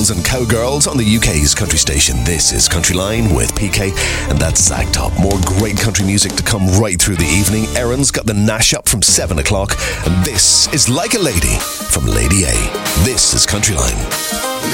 cowboys and cowgirls on the UK's country station. This is Countryline with PK, and that's Zach Top. More great country music to come right through the evening. Erin's got the Nash up from 7 o'clock, and this is Like a Lady from Lady A. This is Countryline.